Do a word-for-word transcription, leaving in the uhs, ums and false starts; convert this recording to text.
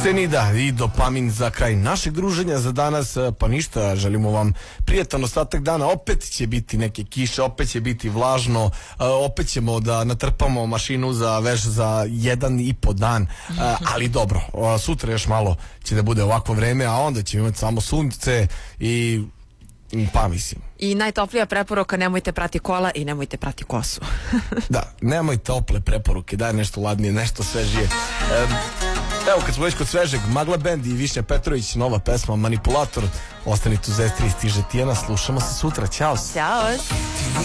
Senida i dopamin za kraj našeg druženja za danas. Pa ništa, želimo vam prijetan ostatak dana. Opet će biti neke kiše, opet će biti vlažno, opet ćemo da natrpamo mašinu za veš za jedan i po dan, ali dobro, sutra još malo će da bude ovakvo vreme, a onda ćemo imati samo sunce i pa mislim. I najtoplija preporuka, nemojte prati kola i nemojte prati kosu. Da, nemoj tople preporuke, daj nešto ladnije, nešto svežije. Evo, kad smo već kod svežeg, Magla Band i Višnja Petrović, nova pesma Manipulator. Ostanite uz S tri, stiže Tijana, slušamo se sutra, ćao. Ćao.